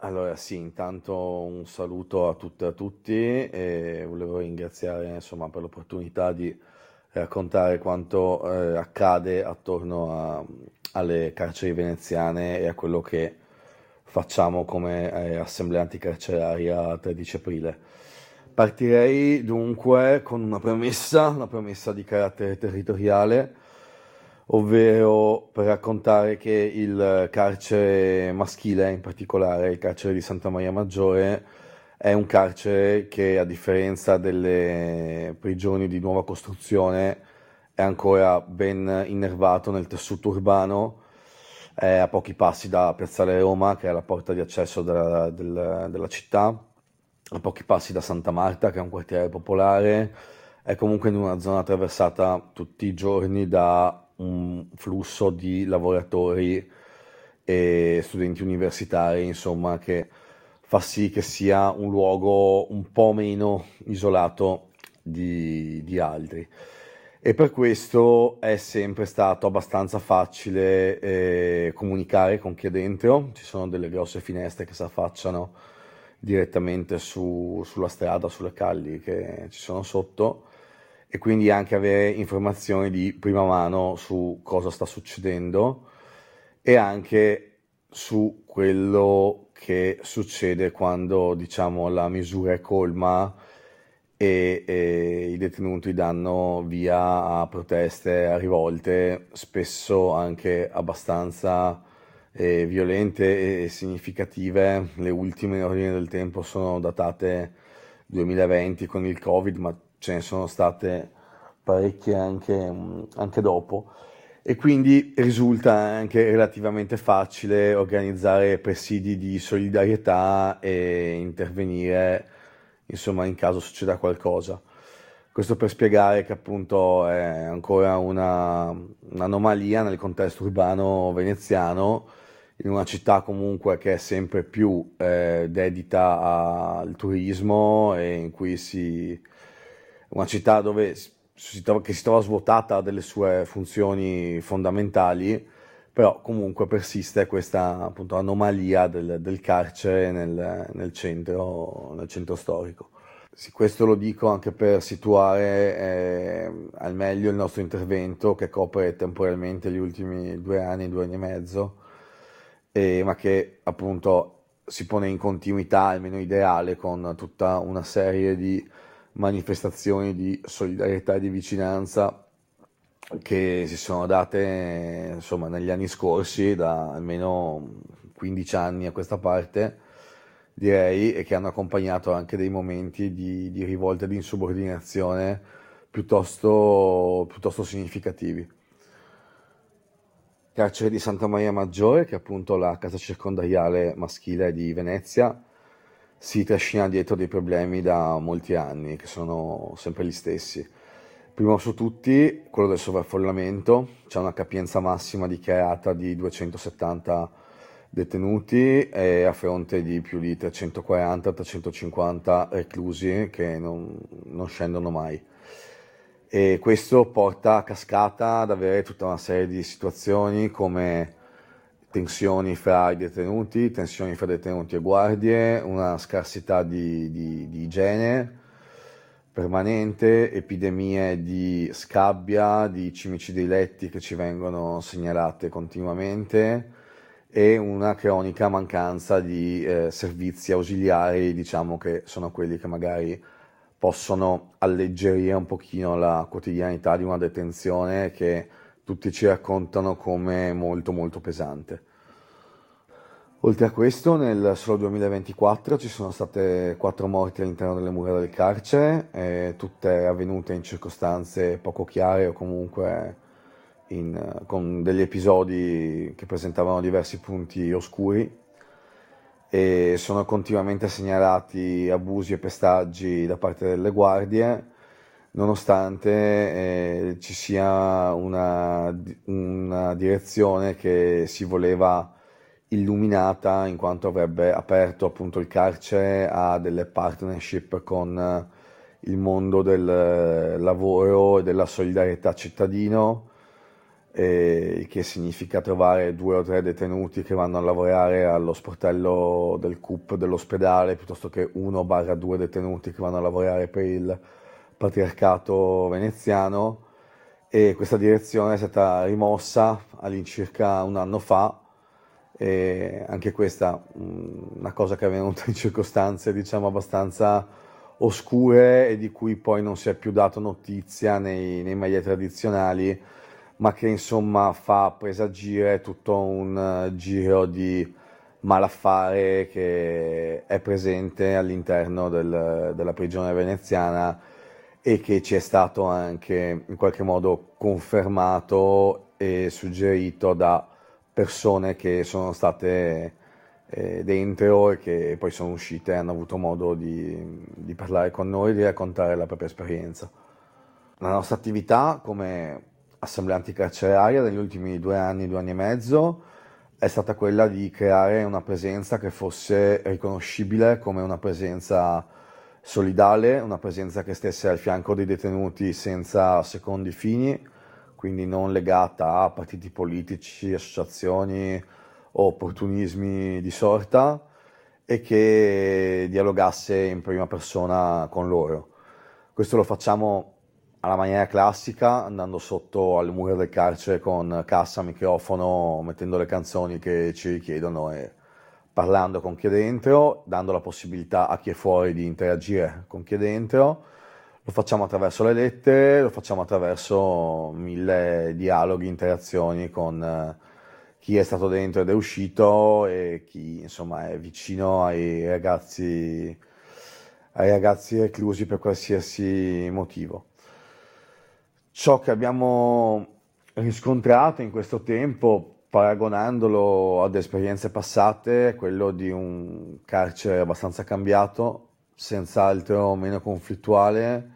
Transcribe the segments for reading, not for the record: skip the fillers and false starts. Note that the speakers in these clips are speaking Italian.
Allora sì, intanto un saluto a tutte e a tutti e volevo ringraziare insomma per l'opportunità di raccontare quanto accade alle carceri veneziane e a quello che facciamo come Assemblea Anticarceraria 13 aprile. Partirei dunque con una premessa di carattere territoriale, ovvero per raccontare che il carcere maschile, in particolare il carcere di Santa Maria Maggiore, è un carcere che, a differenza delle prigioni di nuova costruzione, è ancora ben innervato nel tessuto urbano, è a pochi passi da Piazzale Roma, che è la porta di accesso della città, a pochi passi da Santa Marta, che è un quartiere popolare, è comunque in una zona attraversata tutti i giorni da un flusso di lavoratori e studenti universitari, insomma, che fa sì che sia un luogo un po' meno isolato di altri. E per questo è sempre stato abbastanza facile comunicare con chi è dentro. Ci sono delle grosse finestre che si affacciano direttamente sulla strada, sulle calli che ci sono sotto, e quindi anche avere informazioni di prima mano su cosa sta succedendo e anche su quello che succede quando, diciamo, la misura è colma e i detenuti danno via a proteste, a rivolte, spesso anche abbastanza violente e significative. Le ultime in ordine del tempo sono datate 2020 con il Covid, ma ce ne sono state parecchie anche dopo. E quindi risulta anche relativamente facile organizzare presidi di solidarietà e intervenire, insomma, in caso succeda qualcosa. Questo per spiegare che appunto è ancora un'anomalia nel contesto urbano veneziano, in una città comunque che è sempre più dedita al turismo e in cui una città che si trova svuotata delle sue funzioni fondamentali, però comunque persiste questa appunto anomalia del carcere nel centro storico. Sì, questo lo dico anche per situare al meglio il nostro intervento, che copre temporalmente gli ultimi 2 anni, 2 anni e mezzo, ma che appunto si pone in continuità, almeno ideale, con tutta una serie di manifestazioni di solidarietà e di vicinanza che si sono date insomma negli anni scorsi, da almeno 15 anni a questa parte, direi, e che hanno accompagnato anche dei momenti di rivolta e di insubordinazione piuttosto significativi. Carcere di Santa Maria Maggiore, che è appunto la casa circondariale maschile di Venezia, si trascina dietro dei problemi da molti anni, che sono sempre gli stessi. Primo su tutti, quello del sovraffollamento. C'è una capienza massima dichiarata di 270 detenuti a fronte di più di 340-350 reclusi che non scendono mai. E questo porta a cascata ad avere tutta una serie di situazioni come tensioni fra i detenuti, tensioni fra detenuti e guardie, una scarsità di igiene permanente, epidemie di scabbia, di cimici dei letti che ci vengono segnalate continuamente e una cronica mancanza di servizi ausiliari, diciamo, che sono quelli che magari possono alleggerire un pochino la quotidianità di una detenzione che tutti ci raccontano come molto molto pesante. Oltre a questo, nel solo 2024 ci sono state 4 morti all'interno delle mura del carcere, tutte avvenute in circostanze poco chiare o comunque con degli episodi che presentavano diversi punti oscuri, e sono continuamente segnalati abusi e pestaggi da parte delle guardie, nonostante ci sia una direzione che si voleva illuminata, in quanto avrebbe aperto appunto il carcere a delle partnership con il mondo del lavoro e della solidarietà cittadino, il che significa trovare 2 o 3 detenuti che vanno a lavorare allo sportello del CUP dell'ospedale, piuttosto che 1/2 detenuti che vanno a lavorare per il patriarcato veneziano, e questa direzione è stata rimossa all'incirca un anno fa, e anche questa una cosa che è avvenuta in circostanze, diciamo, abbastanza oscure e di cui poi non si è più dato notizia nei media tradizionali, ma che insomma fa presagire tutto un giro di malaffare che è presente all'interno della prigione veneziana e che ci è stato anche in qualche modo confermato e suggerito da persone che sono state dentro e che poi sono uscite e hanno avuto modo di parlare con noi, di raccontare la propria esperienza. La nostra attività come assemblea anticarceraria negli ultimi 2 anni, 2 anni e mezzo, è stata quella di creare una presenza che fosse riconoscibile come una presenza solidale, una presenza che stesse al fianco dei detenuti senza secondi fini, quindi non legata a partiti politici, associazioni o opportunismi di sorta, e che dialogasse in prima persona con loro. Questo lo facciamo alla maniera classica, andando sotto al muro del carcere con cassa, microfono, mettendo le canzoni che ci richiedono e parlando con chi è dentro, dando la possibilità a chi è fuori di interagire con chi è dentro. Lo facciamo attraverso le lettere, lo facciamo attraverso 1000 dialoghi, interazioni con chi è stato dentro ed è uscito e chi insomma è vicino ai ragazzi reclusi per qualsiasi motivo. Ciò che abbiamo riscontrato in questo tempo, paragonandolo ad esperienze passate, è quello di un carcere abbastanza cambiato, senz'altro meno conflittuale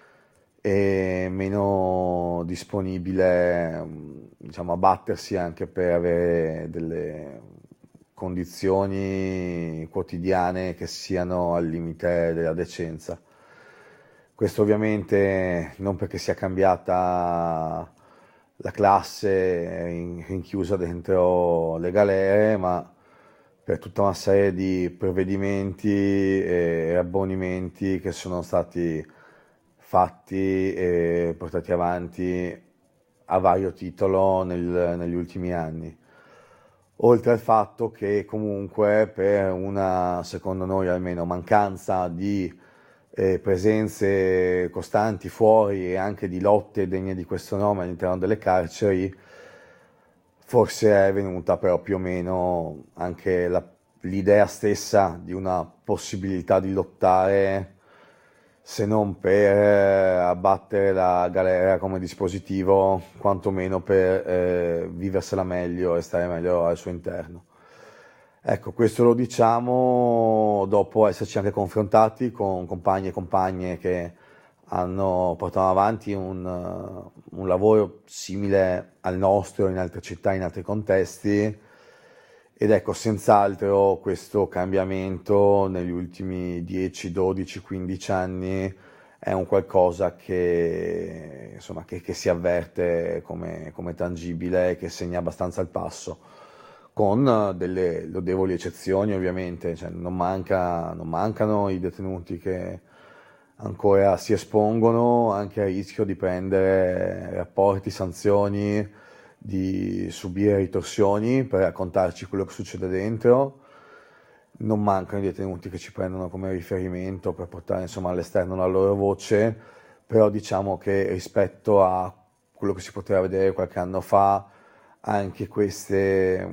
e meno disponibile, diciamo, a battersi anche per avere delle condizioni quotidiane che siano al limite della decenza. Questo ovviamente non perché sia cambiata la classe rinchiusa dentro le galere, ma per tutta una serie di provvedimenti e abbonimenti che sono stati fatti e portati avanti a vario titolo negli ultimi anni. Oltre al fatto che comunque per una, secondo noi almeno, mancanza di presenze costanti fuori e anche di lotte degne di questo nome all'interno delle carceri, forse è venuta però più o meno anche l'idea stessa di una possibilità di lottare, se non per abbattere la galera come dispositivo, quantomeno per viversela meglio e stare meglio al suo interno. Ecco, questo lo diciamo dopo esserci anche confrontati con compagni e compagne che hanno portato avanti un lavoro simile al nostro in altre città, in altri contesti, ed ecco, senz'altro questo cambiamento negli ultimi 10, 12, 15 anni è un qualcosa che, insomma, che si avverte come tangibile e che segna abbastanza il passo, con delle lodevoli eccezioni ovviamente, cioè non mancano i detenuti che ancora si espongono anche al rischio di prendere rapporti, sanzioni, di subire ritorsioni per raccontarci quello che succede dentro. Non mancano i detenuti che ci prendono come riferimento per portare insomma all'esterno la loro voce, però diciamo che rispetto a quello che si poteva vedere qualche anno fa, anche queste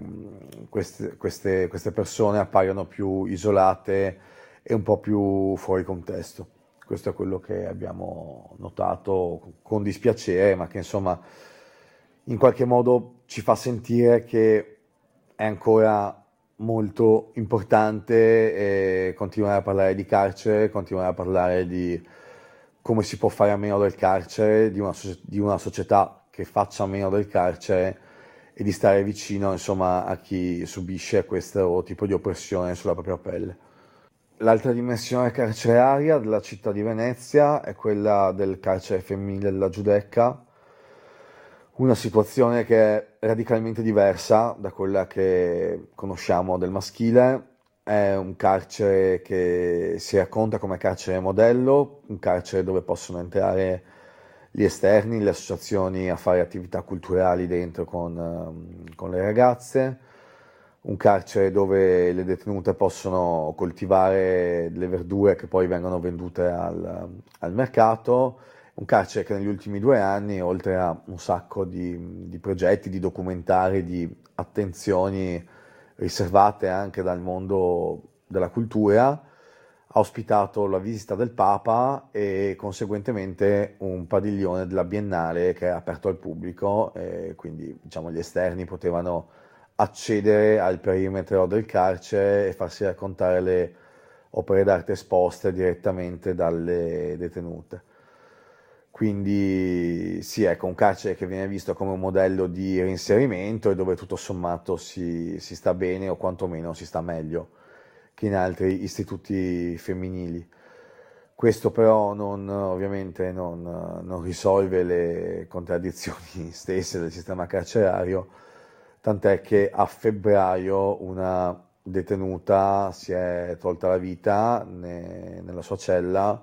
persone appaiono più isolate e un po' più fuori contesto. Questo è quello che abbiamo notato con dispiacere, ma che insomma in qualche modo ci fa sentire che è ancora molto importante continuare a parlare di carcere, continuare a parlare di come si può fare a meno del carcere, di una società che faccia a meno del carcere e di stare vicino, insomma, a chi subisce questo tipo di oppressione sulla propria pelle. L'altra dimensione carceraria della città di Venezia è quella del carcere femminile della Giudecca, una situazione che è radicalmente diversa da quella che conosciamo del maschile. È un carcere che si racconta come carcere modello, un carcere dove possono entrare gli esterni, le associazioni a fare attività culturali dentro con le ragazze, un carcere dove le detenute possono coltivare le verdure che poi vengono vendute al mercato, un carcere che negli ultimi 2 anni, oltre a un sacco di progetti, di documentari, di attenzioni riservate anche dal mondo della cultura, ha ospitato la visita del Papa e conseguentemente un padiglione della Biennale che è aperto al pubblico, e quindi diciamo, gli esterni potevano accedere al perimetro del carcere e farsi raccontare le opere d'arte esposte direttamente dalle detenute. Quindi sì, ecco, un carcere che viene visto come un modello di reinserimento e dove tutto sommato si sta bene o quantomeno si sta meglio che in altri istituti femminili. Questo però ovviamente non risolve le contraddizioni stesse del sistema carcerario, tant'è che a febbraio una detenuta si è tolta la vita nella sua cella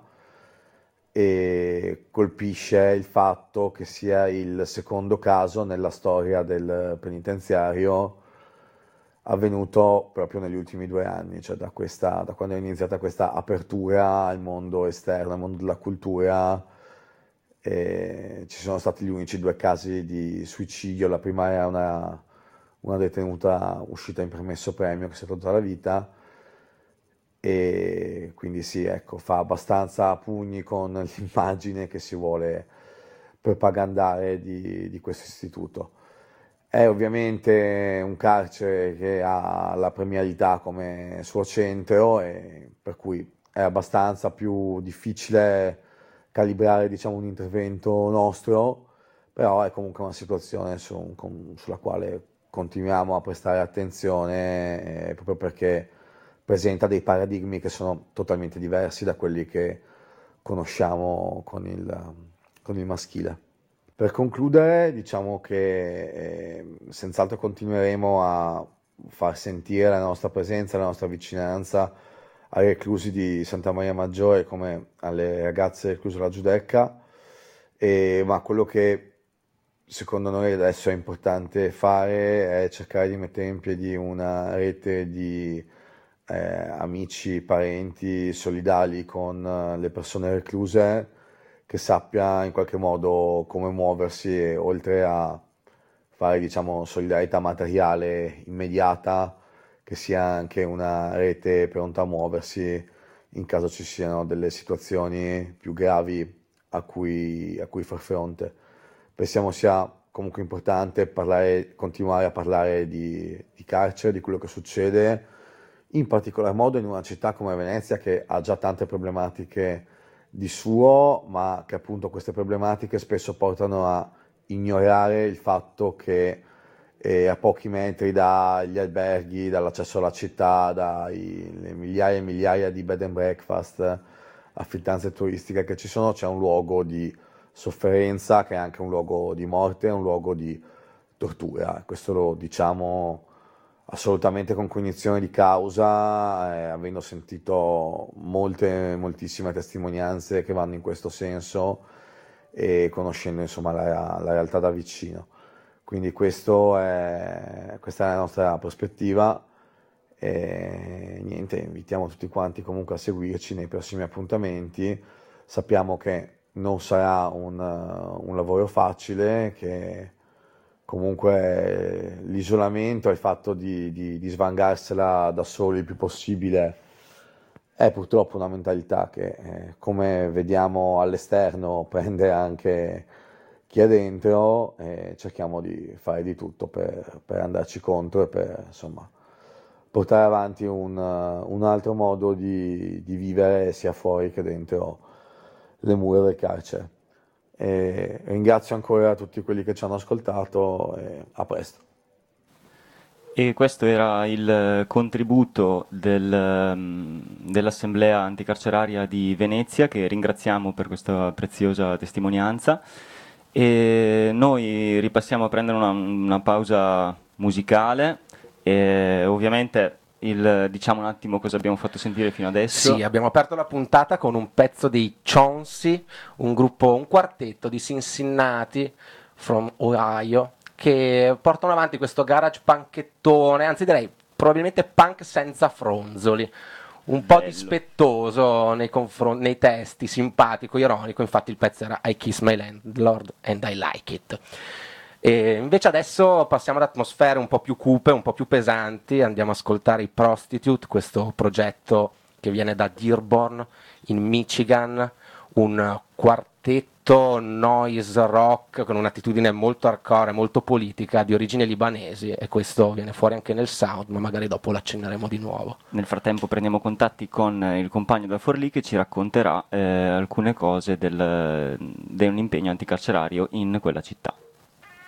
e colpisce il fatto che sia il secondo caso nella storia del penitenziario avvenuto proprio negli ultimi 2 anni, cioè da quando è iniziata questa apertura al mondo esterno, al mondo della cultura. Ci sono stati gli unici 2 casi di suicidio. La prima era una detenuta uscita in permesso premio che si è tolta la vita, e quindi sì, ecco, fa abbastanza a pugni con l'immagine che si vuole propagandare di questo istituto. È ovviamente un carcere che ha la premialità come suo centro e per cui è abbastanza più difficile calibrare, diciamo, un intervento nostro, però è comunque una situazione sulla quale continuiamo a prestare attenzione, proprio perché presenta dei paradigmi che sono totalmente diversi da quelli che conosciamo con il maschile. Per concludere, diciamo che senz'altro continueremo a far sentire la nostra presenza, la nostra vicinanza ai reclusi di Santa Maria Maggiore come alle ragazze recluse alla Giudecca, ma quello che secondo noi adesso è importante fare è cercare di mettere in piedi una rete di amici, parenti solidali con le persone recluse, che sappia in qualche modo come muoversi e oltre a fare, diciamo, solidarietà materiale immediata, che sia anche una rete pronta a muoversi in caso ci siano delle situazioni più gravi a cui far fronte. Pensiamo sia comunque importante continuare a parlare di carcere, di quello che succede, in particolar modo in una città come Venezia che ha già tante problematiche di suo, ma che appunto queste problematiche spesso portano a ignorare il fatto che a pochi metri dagli alberghi, dall'accesso alla città, dalle migliaia e migliaia di bed and breakfast, affittanze turistiche che ci sono, c'è un luogo di sofferenza che è anche un luogo di morte, un luogo di tortura. Questo lo diciamo assolutamente con cognizione di causa, avendo sentito moltissime testimonianze che vanno in questo senso e conoscendo insomma la realtà da vicino. Quindi questa è la nostra prospettiva e niente, invitiamo tutti quanti comunque a seguirci nei prossimi appuntamenti. Sappiamo che non sarà un lavoro facile, che comunque l'isolamento e il fatto di svangarsela da soli il più possibile è purtroppo una mentalità che, come vediamo all'esterno, prende anche chi è dentro, e cerchiamo di fare di tutto per andarci contro e per insomma portare avanti un altro modo di vivere sia fuori che dentro le mura del carcere. E ringrazio ancora tutti quelli che ci hanno ascoltato e a presto. E questo era il contributo dell'Assemblea anticarceraria di Venezia, che ringraziamo per questa preziosa testimonianza. E noi ripassiamo a prendere una pausa musicale e ovviamente diciamo un attimo cosa abbiamo fatto sentire fino adesso. Sì, abbiamo aperto la puntata con un pezzo dei Chauncey, un quartetto di Cincinnati, from Ohio, che portano avanti questo garage punkettone, anzi direi probabilmente punk senza fronzoli, un po' Bello. dispettoso nei testi, simpatico, ironico. Infatti il pezzo era I Kiss My Landlord and I Like It. E invece adesso passiamo ad atmosfere un po' più cupe, un po' più pesanti, andiamo ad ascoltare i Prostitute, questo progetto che viene da Dearborn in Michigan, un quartetto noise rock con un'attitudine molto hardcore, molto politica, di origini libanesi, e questo viene fuori anche nel sound, ma magari dopo l'accenneremo di nuovo. Nel frattempo prendiamo contatti con il compagno da Forlì che ci racconterà alcune cose di un impegno anticarcerario in quella città.